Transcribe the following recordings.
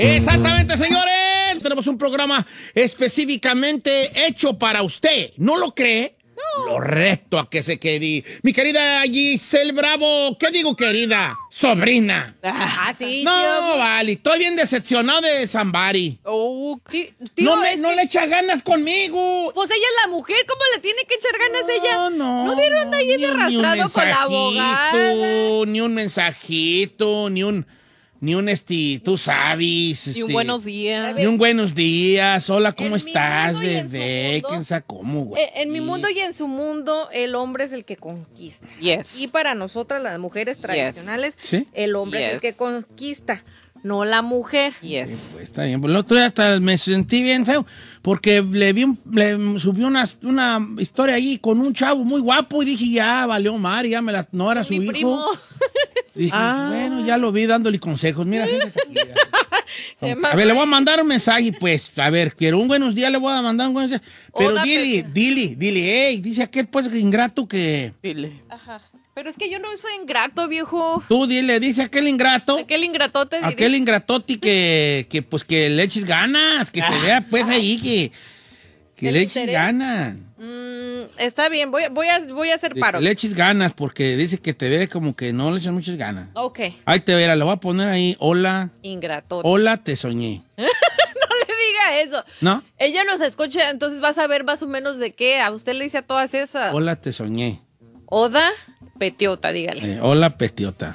Exactamente, señores. Tenemos un programa específicamente hecho para usted. ¿No lo cree? No. Lo reto a que se quede. Mi querida Giselle Bravo, ¿qué digo, querida? Sobrina. Ah, sí, No, tío. vale, estoy bien decepcionado de Zambari. Oh, tío, No le echa ganas conmigo. Pues ella es la mujer, ¿cómo le tiene que echar ganas ella? No dieron ahí de arrastrado con la abogada. Ni un mensajito, ni un tú sabes. Y un buenos días. Ni un buenos días. Hola, ¿cómo En mi estás, mundo y en su bebé? mundo. ¿Quién sabe cómo, güey? En mi mundo y en su mundo, el hombre es el que conquista. Yes. Y para nosotras, las mujeres tradicionales, ¿Sí? el hombre es el que conquista, no la mujer. Yes. Pues está bien. Pues el otro día hasta me sentí bien feo porque le subió una historia ahí con un chavo muy guapo y dije, ya valió mar, ya no era su Mi hijo. primo. Dije, bueno, ya lo vi dándole consejos. Mira, siéntate aquí. Se llama A ver, le voy a mandar un mensaje, pues. A ver, quiero un buenos días, le voy a mandar un buenos días. Pero Hola, dile, hey, dice aquel, pues, ingrato que... Dile. Ajá. Pero es que yo no soy ingrato, viejo. Tú dile, dice aquel ingrato, Aquel ingratote diré. aquel ingratoti que pues, que le eches ganas, que se vea, pues, ahí, que El le eches interés. ganas. Está bien, voy a hacer paro. Que le eches ganas, porque dice que te ve como que no le echas muchas ganas. Ok. Ahí te verá, le voy a poner ahí, hola, Ingratote. hola, te soñé. No le diga eso. ¿No? Ella nos escucha, entonces vas a ver más o menos de qué. A usted le dice a todas esas. Hola, te soñé. Oda Petiota, dígale. Hola, Petiota.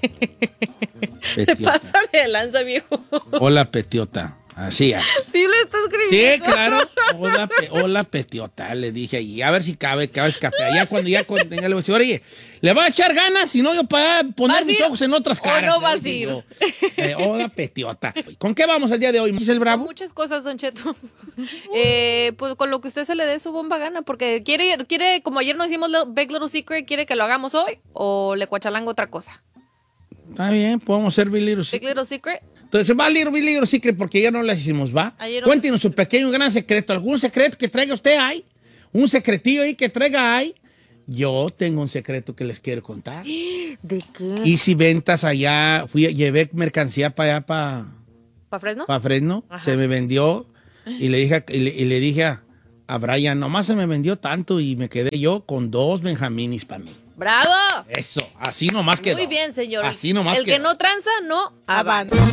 Se pasa de lanza, viejo. Hola, Petiota. Así. Sí, le estoy Sí, escribiendo. claro. Hola, Petiota, le dije ahí. A ver si cabe escape. Ya cuando tenga, le voy a decir, oye, le va a echar ganas, si no yo para poner ¿Vas a mis ir? ojos en otras ¿O caras. no le vas dije a ir? yo. Hola, Petiota. ¿Con qué vamos el día de hoy, Giselle Bravo? Muchas cosas, Don Cheto. Pues con lo que usted se le dé su bomba gana, porque quiere, como ayer nos hicimos Big Little Secret, ¿quiere que lo hagamos hoy o le cuachalanga otra cosa? Está bien, podemos ser Big Little Big Secret. Little Secret. Entonces va a Big Little Secret porque ya no las hicimos, ¿va? Ayer no- Cuéntenos su pequeño gran secreto. ¿Algún secreto que traiga usted ahí? ¿Un secretillo ahí que traiga ahí? Yo tengo un secreto que les quiero contar. ¿De qué? Y si ventas allá, llevé mercancía para allá, ¿Para Fresno? para Fresno, Ajá. se me vendió y le dije a Brian, nomás se me vendió tanto y me quedé yo con 2 benjaminis para mí. ¡Bravo! Eso, así nomás quedó. Muy bien, señor. Así nomás El que quedó. no tranza, no avanza.